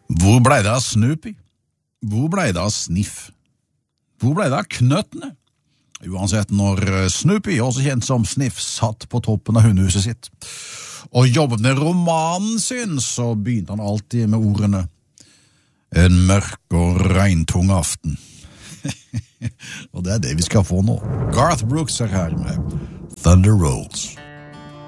Hvor ble det av Snoopy? Hvor ble det av Sniff? Hvor ble det av knøttene? Uansett, når Snoopy, også kjent som Sniff, satt på toppen av hundehuset sitt og jobbet med romanen sin, så begynte han alltid med ordene «En mørk og regntung aften». Og det er det vi skal få nå. Garth Brooks er her med Thunder Rolls.